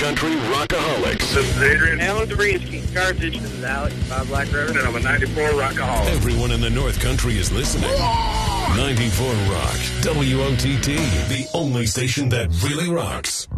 Country Rockaholics. This is Adrian. Alan Dubrinski. Carthage. This is Alex. Bob Black River. And I'm a 94 Rockaholic. Everyone in the North Country is listening. 94 Rock. WOTT. The only station that really rocks.